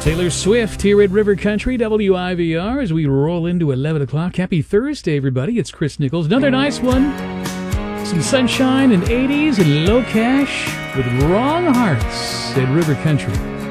Taylor Swift here at River Country, WIVR, as we roll into 11 o'clock. Happy Thursday, everybody. It's Chris Nichols. Another nice one. Some sunshine and 80s and low cash with Wrong Hearts at River Country.